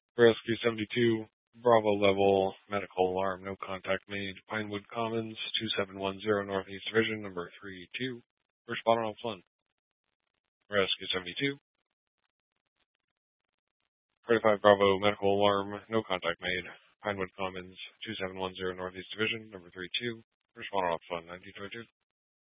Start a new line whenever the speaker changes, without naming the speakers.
Rescue 72, Bravo level, medical alarm, no contact made, Pinewood Commons, 2710 Northeast Division, number 32. Respondent on Flynn. Rescue 72. 35 Bravo, medical alarm, no contact made, Pinewood Commons, 2710 Northeast Division, number 32. Respondent on Flynn, 1922.